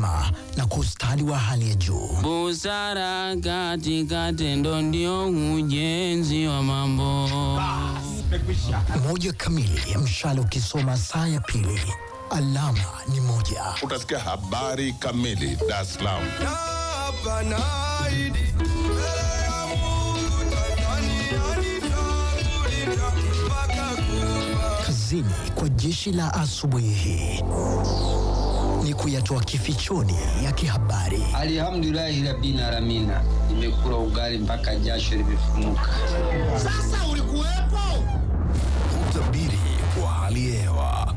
hekima na kustadi wa hali ya juu. Busara katika tendo ndio ujenzi wa mambo. Moja kamili, mshale ukisoma saa ya pili, alama ni moja. Utasikia habari kamili Dar es Salaam. Kazini kwa jeshi la asubuhi hii ni kuyatoa kifichoni ya kihabari. Alhamdulillah rabbil alamin. Nimekula ugali mpaka jasho limefumuka. Sasa ulikuwepo. Utabiri wa hali ya hewa.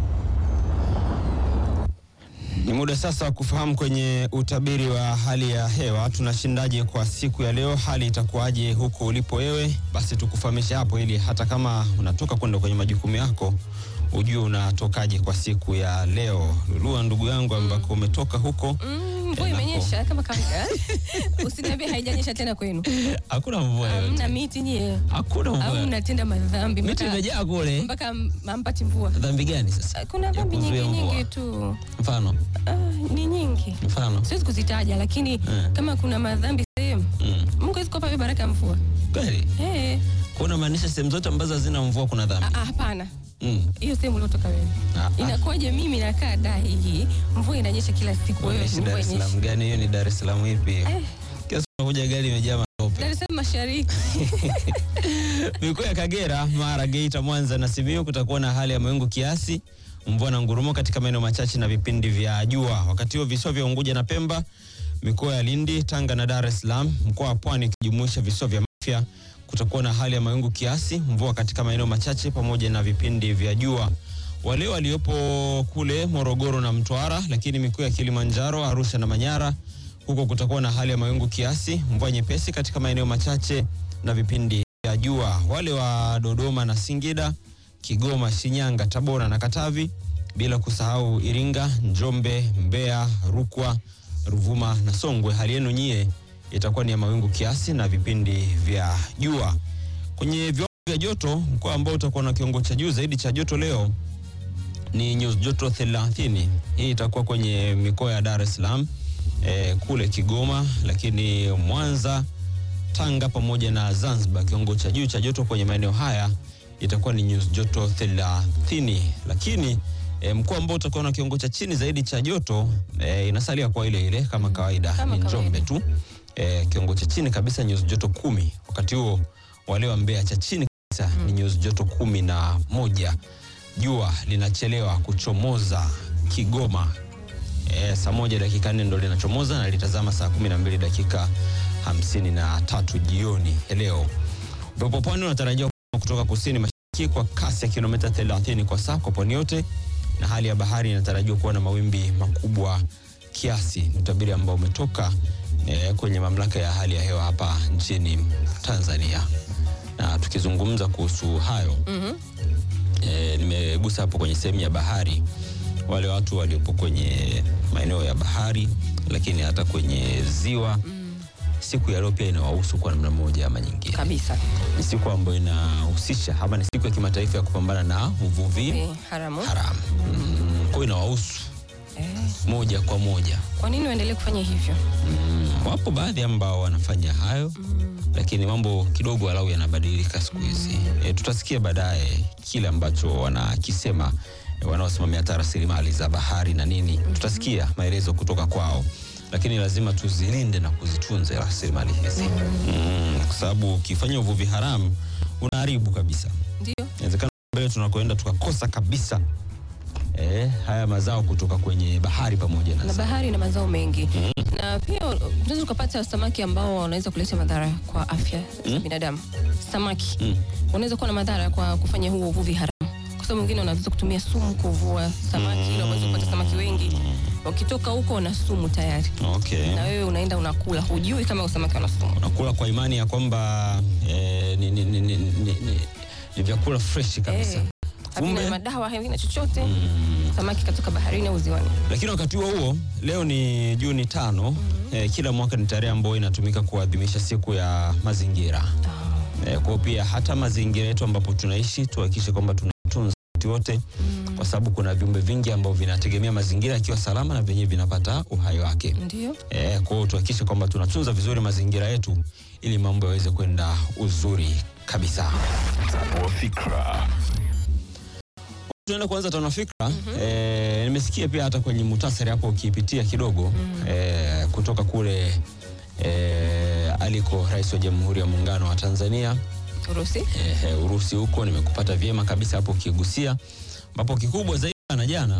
Ni muda sasa wa kufahamu kwenye utabiri wa hali ya hewa tunashindaje kwa siku ya leo, hali itakuwaje huko ulipo wewe. Basi tukufahamisha hapo ili hata kama unatoka kwenda kwenye majukumu yako ujue unatokaje kwa siku ya leo. Lulua ndugu yangu ambako umetoka huko. Mvua imenyesha kama kawaida. Usiniambie haijanyesha tena kwenu. Hakuna mvua yote. Hamna miti nyie. Hakuna mvua. Au mnatenda madhambi miti imejaa kule. Mpaka mampati mvua. Dhambi gani sasa? Kuna dhambi nyingi tu. Mfano? Ni nyingi. Mfano? Siwezi kuzitaja lakini kama kuna madhambi sehemu, Mungu hawezi kupa baraka ya mvua. Kweli? Kuna maanisha sehemu zote ambazo hazina mvua kuna dhambi? Hapana. Hiyo sehemu uliotoka wewe. Inakuwaje mimi nakaa Dar hii, mvua inanyesha kila siku, wewe mvua Dar es Salaam gani hiyo? Ni Dar es Salaam ipi? Kiasi unakuja gari imejaa matope. Dar es Salaam Mashariki. Mikoa ya Kagera, Mara, Geita, Mwanza na Simiyu kutakuwa na hali ya mawingu kiasi, mvua na ngurumo katika maeneo machache na vipindi vya jua. Wakati huo visiwa vya Unguja na Pemba, mikoa ya Lindi, Tanga na Dar es Salaam, mkoa wa Pwani ukijumuisha visiwa vya Mafia kutakuwa na hali ya mawingu kiasi, mvua katika maeneo machache pamoja na vipindi vya jua. Wale waliopo kule Morogoro na Mtwara, lakini mikoa ya Kilimanjaro, Arusha na Manyara, huko kutakuwa na hali ya mawingu kiasi, mvua nyepesi katika maeneo machache na vipindi vya jua. Wale wa Dodoma na Singida, Kigoma, Shinyanga, Tabora na Katavi, bila kusahau Iringa, Njombe, Mbeya, Rukwa, Ruvuma na Songwe, hali yenu nyie itakuwa ni ya mawingu kiasi na vipindi vya jua. Kwenye viwango vya joto, mkoa ambao utakuwa na kiwango cha juu zaidi cha joto leo ni nyuzi joto 30. Hii itakuwa kwenye mikoa ya Dar es Salaam, kule Kigoma, lakini Mwanza, Tanga pamoja na Zanzibar. Kiwango cha juu cha joto kwenye maeneo haya itakuwa ni nyuzi joto 30. Lakini mkoa ambao utakuwa na kiwango cha chini zaidi cha joto inasalia kwa ile ile kama kawaida, ni Njombe tu. Kiwango cha chini kabisa nyuzi joto 10. Wakati huo wale wa Mbeya cha chini kabisa ni nyuzi joto 11. Jua linachelewa kuchomoza Kigoma. Saa 1:04 ndo linachomoza na litazama saa 12:53 jioni leo. Upepo pwani unatarajiwa kutoka kusini mashariki kwa kasi ya kilomita 30 kwa saa kwa pwani yote, na hali ya bahari inatarajiwa kuwa na mawimbi makubwa kiasi. Ni utabiri ambao umetoka kwenye mamlaka ya hali ya hewa hapa nchini Tanzania. Na tukizungumza kuhusu hayo, nimegusa hapo kwenye sehemu ya bahari, wale watu waliopo kwenye maeneo ya bahari lakini hata kwenye ziwa, siku ya leo pia inawahusu kwa namna moja ama nyingine. Kabisa. Ni siku ambayo inahusisha ama ni siku ya kimataifa ya kupambana na uvuvi haramu. Kwa hiyo inawahusu moja kwa moja. Kwa nini waendelee kufanya hivyo? Wapo baadhi ambao wanafanya hayo, lakini mambo kidogo walau yanabadilika siku hizi. Tutasikia baadaye kile ambacho wanakisema wanaosimamia rasilimali za bahari na nini. Tutasikia maelezo kutoka kwao, lakini lazima tuzilinde na kuzitunza rasilimali hizi. Kwa sababu ukifanya uvuvi haramu unaharibu kabisa. Ndio. Inawezekana mbele tunakoenda tukakosa kabisa haya mazao kutoka kwenye bahari pamoja na bahari na mazao mengi. Na pia tunaweza kupata samaki ambao wanaweza kuleta madhara kwa afya za binadamu. Samaki wanaweza kuwa na madhara kwa kufanya huo uvuvi haramu. Kwa sababu mwingine unaweza kutumia sumu kuvua samaki ili uweze kupata samaki wengi. Ukitoka huko na sumu tayari. Okay. Na wewe unaenda unakula, hujui kama samaki wana sumu. Unakula kwa imani ya kwamba ni vyakula fresh kabisa. Havina madawa, havina chochote. Samaki katoka baharini au ziwani. Lakini wakati huo leo ni Juni 5. Kila mwaka ni tarehe ambayo inatumika kuadhimisha siku ya mazingira. Kwa pia hata mazingira yetu ambapo tunaishi tuhakikishe kwamba tunatunza wakati wote, kwa sababu kuna viumbe vingi ambao vinategemea mazingira yakiwa salama na vyenyewe vinapata uhai wake. Ndio. Kwa hiyo tuhakikishe kwamba tunatunza vizuri mazingira yetu ili mambo yaweze kwenda uzuri kabisa. Tanua Fikra. Tunaenda kuanza Tanua Fikra. Nimesikia pia hata kwenye muhtasari hapo ukipitia kidogo kutoka kule aliko Rais wa Jamhuri ya Muungano wa Tanzania Urusi. Urusi huko nimekupata vyema kabisa hapo ukigusia, ambapo kikubwa zaidi na jana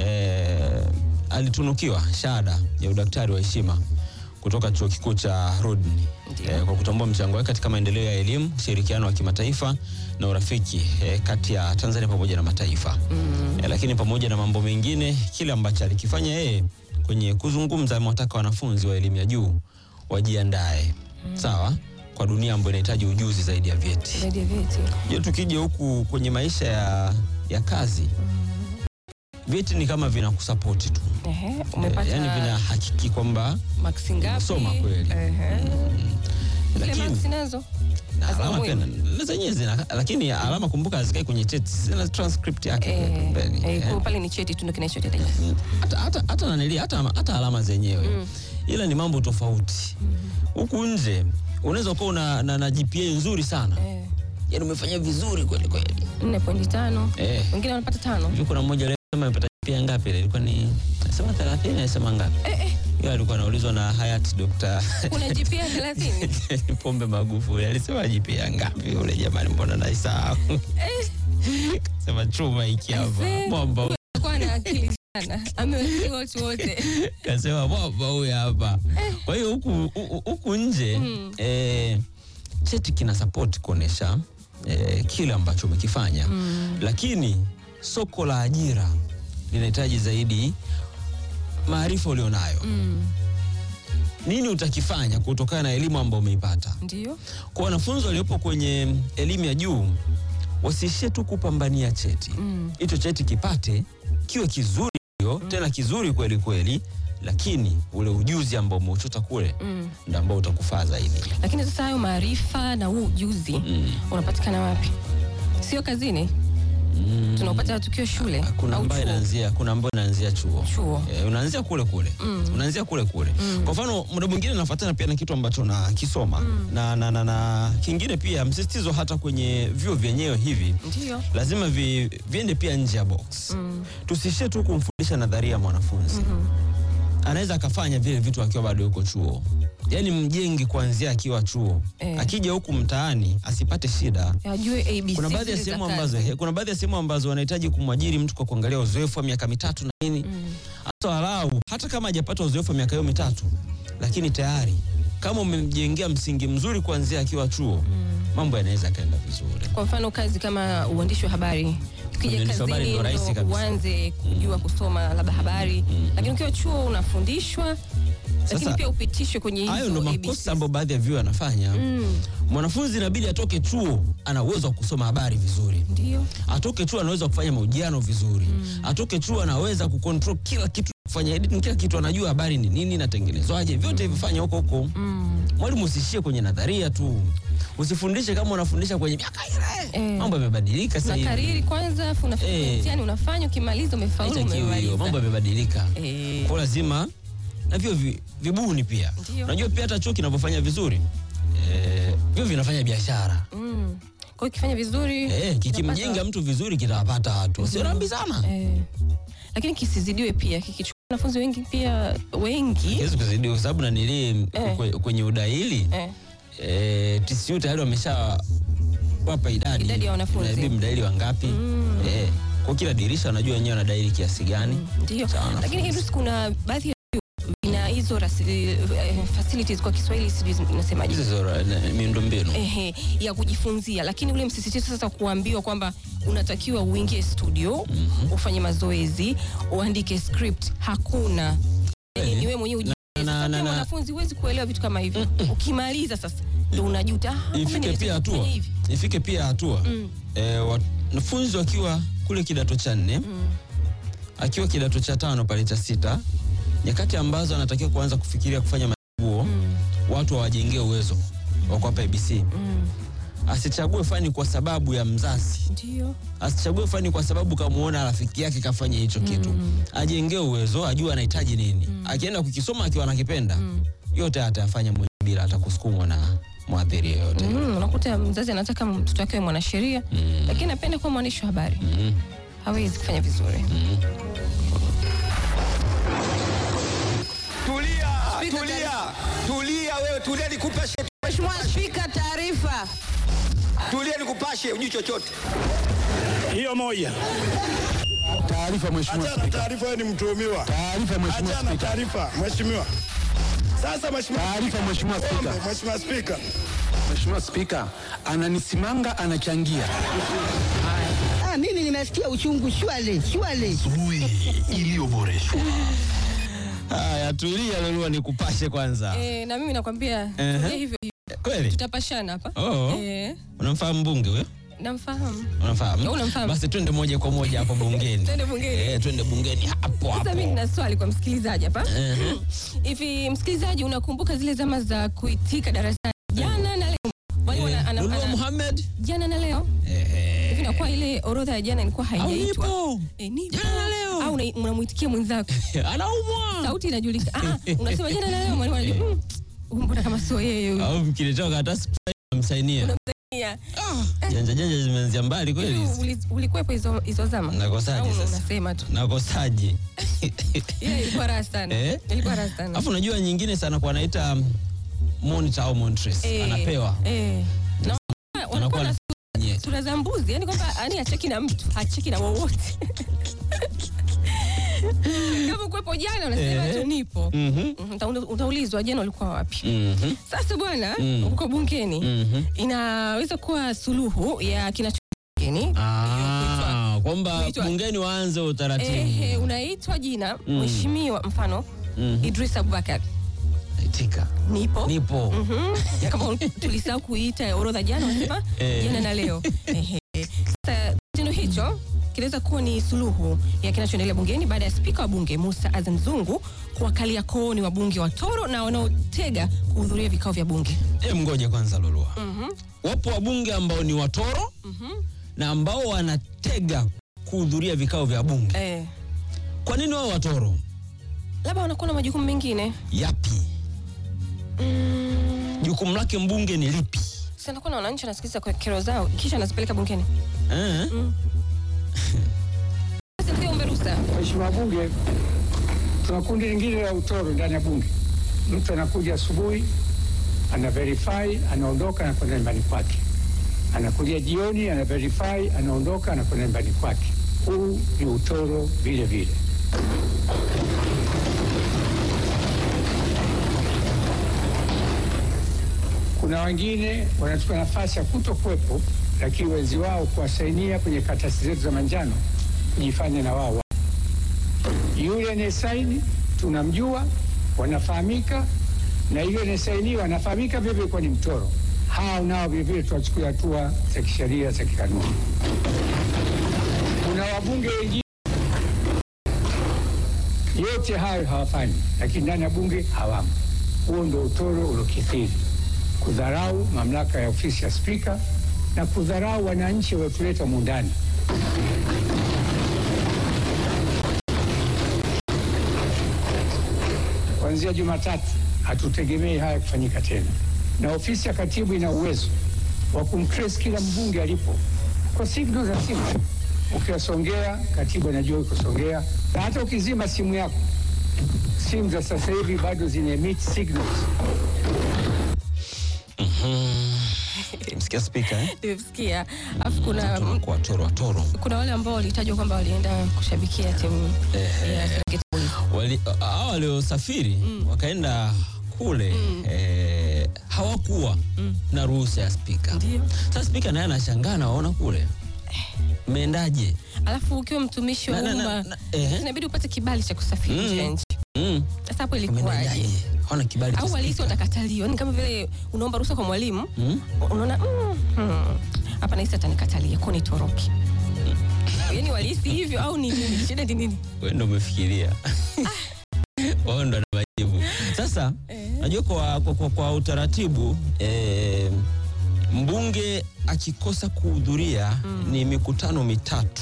alitunukiwa shahada ya udaktari wa heshima kutoka Chuo Kikuu cha Rhoden kwa kutambua mchango wake katika maendeleo ya elimu, ushirikiano wa kimataifa na urafiki kati ya Tanzania pamoja na mataifa. Lakini pamoja na mambo mengine, kile ambacho alikifanya yeye kwenye kuzungumza, amewataka wanafunzi wa elimu ya juu wajiandae sawa kwa dunia ambayo inahitaji ujuzi zaidi ya vyeti. Zaidi ya vyeti. Je, tukija huku kwenye maisha ya kazi, vyeti ni kama vinakusupport tu. Umepata yani vinahakiki kwamba maksi ngapi? Soma kweli. Lakini maksi nazo na alama pia na zenyewe zina, lakini alama kumbuka hazikai kwenye cheti, zina transcript yake pembeni. Kwa pale ni cheti tu ndio kinachohitajika. Hata nanili hata alama zenyewe. Ila ni mambo tofauti. Huku nje unaweza kuwa na GPA nzuri sana. Yaani umefanya vizuri kweli kweli. 4.5. Wengine wanapata 5. Hivi kuna mmoja leo amepata GPA ngapi ile? Ilikuwa ni nasema 30 nasema ngapi? Yeye alikuwa anaulizwa na hayati Dr. Kuna GPA 30. Pombe Magufuli alisema GPA ngapi yule jamani, mbona naisahau? Sema chuma hiki hapa. Mwamba kwa na akili sana. Amewasikia watu wote. Kasema mwamba huyu hapa. Kwa hiyo huku nje cheti kina support kuonesha kile ambacho umekifanya. Lakini soko la ajira linahitaji zaidi maarifa ulionayo. Nini utakifanya kutokana na elimu ambayo umeipata? Ndio. Kwa wanafunzi waliopo kwenye elimu ya juu, wasiishie tu kupambania cheti. Hicho cheti kipate kiwe kizuri tena kizuri kweli kweli, lakini ule ujuzi ambao umeuchota kule ndio ambao utakufaa zaidi. Lakini sasa hayo maarifa na huu ujuzi unapatikana wapi? Sio kazini? Tunapata tukio shule. Kuna ambaye inaanzia chuo. Unaanzia kule kule. Unaanzia kule kule. Kwa mfano muda mwingine nafuatana pia na kitu ambacho na kisoma. Na kingine pia msisitizo hata kwenye vyuo vyenyewe hivi. Ndio. Lazima viende pia nje ya box. Tusishie tu kumfundisha nadharia mwanafunzi. Anaweza akafanya vile vitu akiwa bado yuko chuo. Yaani mjengi kuanzia akiwa chuo. Akija huku mtaani asipate shida. Ajue ABC. Kuna baadhi ya sehemu ambazo wanahitaji kumwajiri mtu kwa kuangalia uzoefu wa miaka 3 na nini. Hata kama hajapata uzoefu wa miaka hiyo 3, lakini tayari kama umemjengea msingi mzuri kuanzia akiwa chuo, mambo yanaweza kaenda vizuri. Kwa mfano kazi kama uandishi wa habari. Ukija kazini ndio uanze kujua kusoma labda habari. Lakini ukiwa chuo unafundishwa, lakini pia upitishwe kwenye hizo. Hayo ndio makosa ambayo baadhi ya vyuo wanafanya. Mwanafunzi inabidi atoke chuo ana uwezo wa kusoma habari vizuri. Ndio. Atoke chuo anaweza kufanya mahojiano vizuri. Atoke chuo anaweza kucontrol kila kitu, kufanya editing, kila kitu, anajua habari ni nini inatengenezwaje. Vyote vifanya huko. Mwalimu usishie kwenye nadharia tu. Usifundishe kama unafundisha kwenye miaka ile. Mambo yamebadilika sasa hivi. Na kariri kwanza unafanya mtihani unafanya, ukimaliza umefaulu umemaliza. Mambo yamebadilika. Kwa lazima na vyo vibuni pia. Unajua pia hata chuo kinapofanya vizuri vyo vinafanya biashara. Kwa hiyo ukifanya vizuri kikimjenga mtu vizuri kitawapata watu. Sio rambi sana. Lakini kisizidiwe pia, kikichukua wanafunzi wengi pia wengi. Hizo kuzidiwa kwa sababu na nili kwenye udahili. TCU tayari wamesha wapa idadi ya wanafunzi. Mdahili wangapi? Kwa kila dirisha wanajua wenyewe wanadahili kiasi gani. Ndio. Lakini hivi kuna baadhi ya vina hizo facilities kwa Kiswahili sijui nasemaje. Hizo miundombinu ya kujifunzia, lakini ule msisitizo sasa kuambiwa kwamba unatakiwa uingie studio, ufanye mazoezi, uandike script, hakuna. Ni wewe mwenyewe na wanafunzi huwezi kuelewa vitu kama hivi. Ukimaliza sasa ndio unajuta. Ifike pia hatua wanafunzi wakiwa kule kidato cha 4, akiwa kidato cha 5 pale cha 6, nyakati ambazo anatakiwa kuanza kufikiria kufanya machaguo, watu hawajengee uwezo wa kuwapa ABC. asichague fani kwa sababu ya mzazi. Ndio. Asichague fani kwa sababu kamuona rafiki yake kafanya hicho kitu. Ajengee uwezo, ajue anahitaji nini. Akienda kukisoma akiwa anakipenda, yote atafanya mwenyewe bila hata kusukumwa na mwadhiri yoyote. Unakuta mzazi anataka mtoto wake awe mwanasheria, lakini anapenda kuwa mwandishi wa habari. Hawezi kufanya vizuri. Tulia wewe, tulia nikupashe. Mheshimiwa Spika, taarifa. Tulia nikupashe, ujui chochote. Hiyo moja. Taarifa Mheshimiwa Spika. Taarifa, wewe ni mtuhumiwa. Taarifa Mheshimiwa Spika. Taarifa Mheshimiwa. Sasa Mheshimiwa. Taarifa Mheshimiwa Spika. Mheshimiwa Spika. Mheshimiwa Spika, ananisimanga anachangia. Mimi nimesikia uchungu shwale. Asubuhi iliyoboreshwa. Haya, tulia Lolua nikupashe kwanza. Na mimi nakwambia tulia hivyo. Kweli? Tutapashana hapa. Unamfahamu mbunge huyo? Namfahamu. Unafahamu? Unamfahamu. Basi twende moja kwa moja hapo bungeni. Twende bungeni. Twende bungeni hapo. Sasa mimi nina swali kwa msikilizaji hapa. Hivi msikilizaji, unakumbuka zile zama za kuitika darasani jana na leo? Lulua Muhammad. Jana na leo? Hivi nakuwa ile orodha ya jana ilikuwa haijaitwa. Nipo. Jana na leo. Au unamuitikia mwenzako. Anaumwa. Sauti inajulikana. Unasema jana na leo, mwalimu anajua. Mbona kama sio yeye huyo? Au mkilitoka hata msainia. Janja zimeanzia mbali kweli. Ulikuwepo hizo zama? Nakosaje sasa? Unasema tu. Nakosaje? Ilikuwa raha sana. Ilikuwa raha sana. Alafu unajua nyingine sana kwa anaita monitor au monitress. Anapewa. Wanakuwa na sura za mbuzi, yani kwamba hacheki na mtu, hacheki na wowote. Kama ukwepo jana unasema tu nipo. Utaulizwa jana ulikuwa wapi? Sasa bwana, uko bungeni, inaweza kuwa suluhu ya kinachogeni. Kwamba bungeni waanze utaratibu. Unaitwa jina, mheshimiwa mfano Idris Abubakar. Itika. Nipo. Kama tulisahau kuita orodha jana, unasema jana na leo. Sasa kitendo hicho kinaweza kuwa ni suluhu ya kinachoendelea bungeni baada ya spika wa bunge Musa Azan Zungu kuwakalia kooni wabunge watoro na wanaotega kuhudhuria vikao vya bunge. Mngoje kwanza Lolua. Wapo wabunge ambao ni watoro na ambao wanatega kuhudhuria vikao vya bunge. Kwa nini wao watoro? Labda wanakuwa na majukumu mengine. Yapi? Jukumu lake mbunge ni lipi? Sasa anakuwa na wananchi anasikiliza kwa kero zao kisha anazipeleka bungeni. Sasa ndio umberusa. Mheshimiwa bunge, tuna kundi lingine la utoro ndani ya bunge. Mtu anakuja asubuhi, ana verify, anaondoka na kwenda nyumbani kwake. Anakuja jioni, ana verify, anaondoka na kwenda nyumbani kwake. Huu ni utoro vile vile. Kuna wengine wanachukua nafasi ya kutokuwepo, lakini wenzi wao kuwasainia kwenye karatasi zetu za manjano kujifanya na wao. Yule anayesaini tunamjua, wanafahamika, na yule anayesainiwa anafahamika vile kwa ni mtoro. Hao nao vile vile tuwachukua hatua za kisheria za kikanuni. Kuna wabunge wengine yote hayo hawafanyi, lakini ndani ya bunge hawamo. Huo ndio utoro uliokithiri, kudharau mamlaka ya ofisi ya spika na kudharau wananchi waliotuleta mundani. Kuanzia Jumatatu hatutegemei haya kufanyika tena, na ofisi ya katibu ina uwezo wa kumtrace kila mbunge alipo kwa signal za simu. Ukisongea, katibu anajua uko Songea, na hata ukizima simu yako, simu za sasa hivi bado zina emit signals. Msikia spika Nimesikia. Afu kuna wale ambao walitajwa kwamba walienda kushabikia timu ya hao waliosafiri wakaenda kule hawakuwa na ruhusa ya spika. Sasa spika naye anashangaa na waona kule. Meendaje? Alafu ukiwa mtumishi wa umma inabidi upate kibali cha kusafiri nje ya nchi. Sasa hapo ilikuwaje? Hawana kibali. Au walisi watakataliwa. Ni kama vile unaomba ruhusa kwa mwalimu, unaona hapa naisi atanikatalia kwa ni toroki. Yaani walisi hivyo au ni nini? Shida ni nini? Wewe ndio umefikiria. Wao ndio majibu. Sasa najua kwa utaratibu mbunge akikosa kuhudhuria ni mikutano mitatu.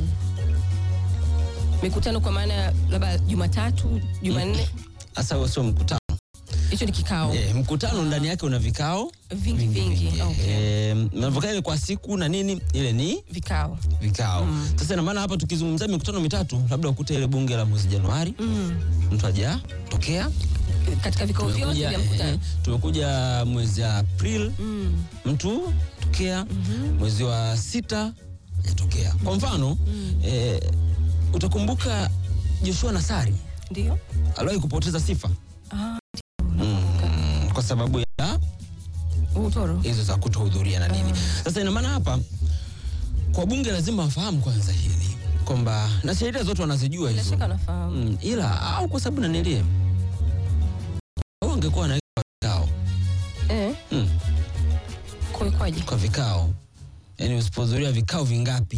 Mikutano kwa maana labda Jumatatu, Jumanne. Sasa sio mkutano. Hicho ni kikao. Mkutano ndani yake una vikao vingi. Okay. Mnavokaa kwa siku na nini, ile ni vikao. Sasa ina maana hapa tukizungumzia mikutano mitatu, labda ukute ile bunge la mwezi Januari, mtu aja tokea katika vikao vyote vya mkutano. Tumekuja mwezi April, mtu tokea mwezi wa 6 yatokea. Kwa mfano, utakumbuka Joshua Nassari. Ndio. Aliwahi kupoteza sifa. Kwa sababu ya utoro hizo za kutohudhuria na nini. Sasa ina maana hapa kwa bunge lazima wafahamu kwanza hili kwamba na sheria zote wanazijua hizo. Bila shaka nafahamu. Ila au kwa sababu nanielewa. Wangekuwa na vikao. Kwa vikao. Yaani usipohudhuria vikao vingapi?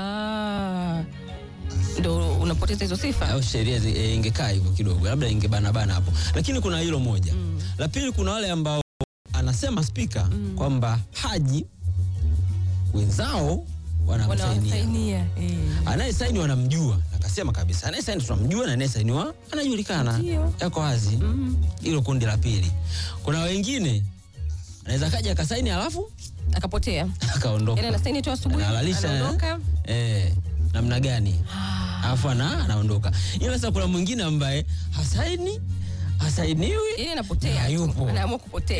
Ndio unapoteza hizo sifa. Au sheria ingekaa hivyo kidogo, labda ingebana hapo. Lakini kuna hilo moja. La pili, kuna wale ambao anasema spika kwamba haji wenzao wanamsainia. Anayesaini wanamjua. Akasema kabisa anayesaini tunamjua na anayesainiwa anajulikana. Yako wazi. Hilo kundi la pili. Kuna wengine anaweza kaja akasaini alafu akapotea. Akaondoka. Yaani anasaini tu asubuhi, anaondoka. Namna gani? Alafu anaondoka. Ila sasa kuna mwingine ambaye hasainiwi, yeye anapotea. Anaamua kupotea.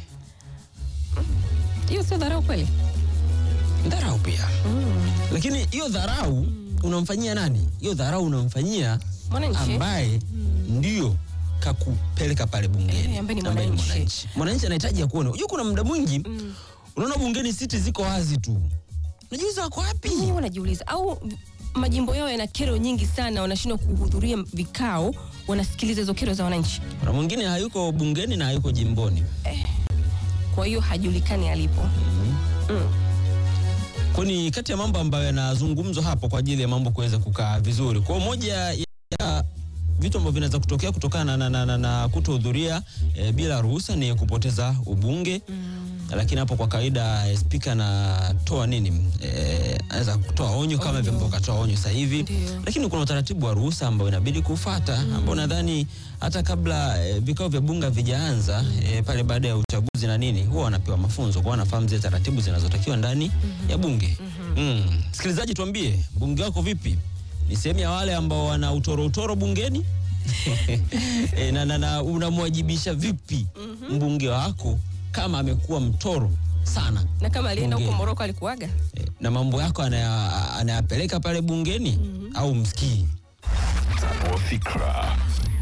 Hiyo sio dharau kweli? Dharau pia. Lakini hiyo dharau unamfanyia nani? Hiyo dharau unamfanyia ambaye ndio kakupeleka pale bungeni. Ambaye ni mwananchi. Mwananchi anahitaji ya kuona. Unajua kuna muda mwingi unaona bungeni siti ziko wazi tu. Unajiuliza wako wapi? Mimi wanajiuliza au majimbo yao yana kero nyingi sana, wanashindwa kuhudhuria vikao, wanasikiliza hizo kero za wananchi. Kuna mwingine hayuko bungeni na hayuko jimboni. Kwa hiyo hajulikani alipo. Kwani kati ya mambo ambayo yanazungumzwa hapo kwa ajili ya mambo kuweza kukaa vizuri. Kwa moja ya vitu ambavyo vinaweza kutokea kutokana na kutohudhuria bila ruhusa ni kupoteza ubunge. Lakini hapo kwa kawaida spika anatoa nini? Anaweza kutoa onyo kama vile ambavyo katoa onyo sasa hivi. Lakini kuna utaratibu wa ruhusa ambao inabidi kufuata, ambao nadhani hata kabla vikao vya bunge vijaanza pale baada ya uchaguzi na nini, huwa wanapewa mafunzo kwa wanafahamu zile taratibu zinazotakiwa ndani ya bunge. Sikilizaji, tuambie bunge wako vipi? Ni sehemu ya wale ambao wana utoro bungeni? na unamwajibisha vipi mbunge wako kama amekuwa mtoro sana? Na kama alienda huko Moroko alikuaga? Na mambo yako anayapeleka pale bungeni au msikii? Tabua fikra.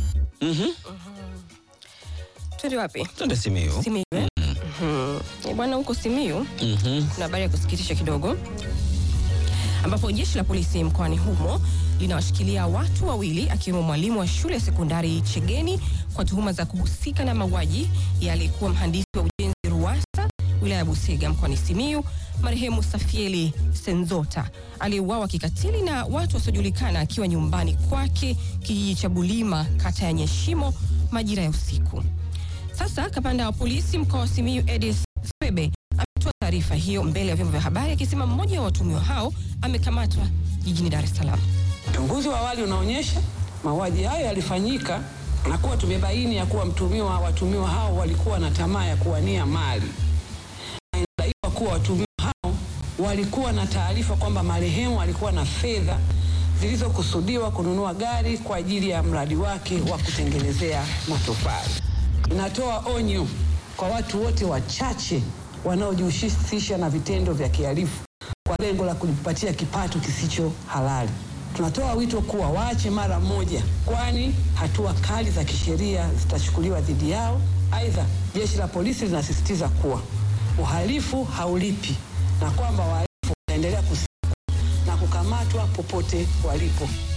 Twende wapi? Twende Simiyu. Bwana, huko Simiyu kuna habari ya kusikitisha kidogo, ambapo jeshi la polisi mkoani humo linawashikilia watu wawili akiwemo mwalimu wa shule ya sekondari Chegeni kwa tuhuma za kuhusika na mauaji ya aliyekuwa mhandisi wa ujenzi Ruwasa wilaya ya Busega mkoani Simiyu, marehemu Safieli Senzota, aliyeuawa kikatili na watu wasiojulikana akiwa nyumbani kwake kijiji cha Bulima kata ya Nyeshimo majira ya usiku. Sasa kamanda wa polisi mkoa wa Simiyu Edith Swebe ametoa taarifa hiyo mbele ya vyombo vya habari akisema mmoja wa watuhumiwa hao amekamatwa jijini Dar es Salaam. Uchunguzi wa awali unaonyesha mauaji hayo yalifanyika na kuwa tumebaini ya kuwa watuhumiwa hao walikuwa na tamaa ya kuwania mali. Inadaiwa kuwa watuhumiwa hao walikuwa na taarifa kwamba marehemu alikuwa na fedha zilizokusudiwa kununua gari kwa ajili ya mradi wake wa kutengenezea matofali. Inatoa onyo kwa watu wote wachache wanaojihusisha na vitendo vya kihalifu kwa lengo la kujipatia kipato kisicho halali. Tunatoa wito kuwa waache mara moja, kwani hatua kali za kisheria zitachukuliwa dhidi yao. Aidha, jeshi la polisi linasisitiza kuwa uhalifu haulipi na kwamba wahalifu wataendelea kukamatwa popote walipo.